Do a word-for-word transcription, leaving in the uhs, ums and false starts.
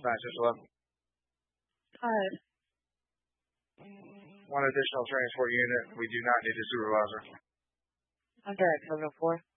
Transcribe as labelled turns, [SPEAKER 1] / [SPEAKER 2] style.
[SPEAKER 1] nine six one one.
[SPEAKER 2] Hi.
[SPEAKER 1] One additional transport unit. We do not need a supervisor.
[SPEAKER 2] I'm Derek seven oh four.